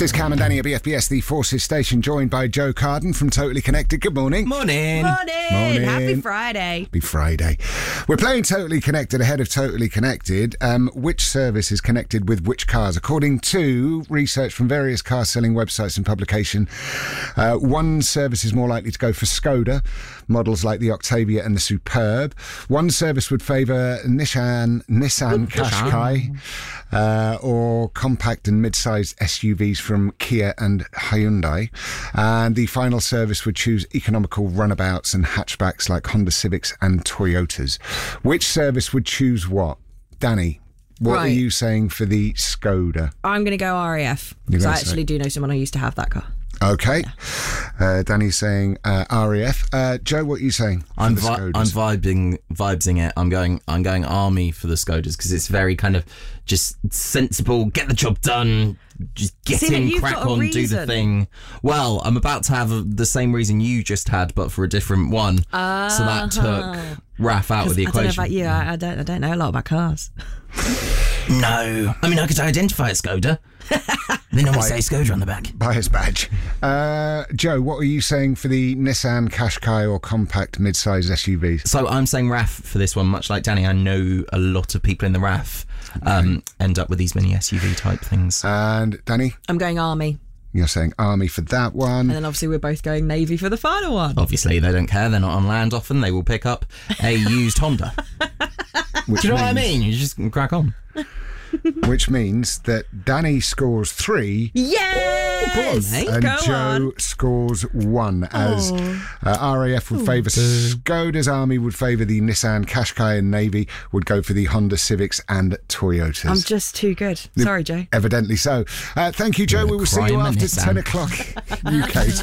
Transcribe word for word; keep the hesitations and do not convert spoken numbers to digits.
is Cam and Danny at B F B S, the Forces Station, joined by Joe Carden from Totally Connected. Good morning. Morning. Morning. Morning. Happy Friday. Happy Friday. We're playing Totally Connected ahead of Totally Connected. Um, which service is connected with which cars? According to research from various car-selling websites and publication, uh, one service is more likely to go for Skoda, models like the Octavia and the Superb. One service would favour Nissan, Nissan Qashqai, uh, or compact and mid-sized S U Vs from Kia and Hyundai. And the final service would choose economical runabouts and hatchbacks like Honda Civics and Toyotas. Which service would choose what? Danny, what Right. are you saying for the Skoda? I'm going to go R A F You're because I gonna actually say- do know someone who used to have that car. Okay. Uh, Danny's saying uh, R A F. Uh, Joe, what are you saying for I'm the vi- Skodas? I'm vibing vibesing it. I'm going I'm going army for the Skodas because it's very kind of just sensible. Get the job done. Just get See, but in, you've crack got a on, do the reason. thing. Well, I'm about to have a, the same reason you just had, but for a different one. Uh-huh. So that took Raf out of the I don't know equation. about you. I, I don't. I don't know a lot about cars. No, I mean I could identify a Skoda. They normally say Skoda on the back. Buyer's badge. Uh, Joe, what are you saying for the Nissan Qashqai or compact mid-size S U Vs? So I'm saying R A F for this one. Much like Danny, I know a lot of people in the R A F um, end up with these mini S U V type things. And Danny, I'm going Army, you're saying Army for that and one. then obviously we're both going Navy for the final one. Obviously, they don't care. They're not on land often. They will pick up a used Honda. Which Do you know what I means- mean? You just crack on. Which means that Danny scores three Yes. mate. and Go Joe on. scores one, as uh, R A F would favour Skoda's, Army would favour the Nissan Qashqai, and Navy would go for the Honda Civics and Toyotas. I'm just too good. Sorry, Joe. Evidently so. Uh, thank you, Joe. You're We will see you crime and after Nissan. ten o'clock U K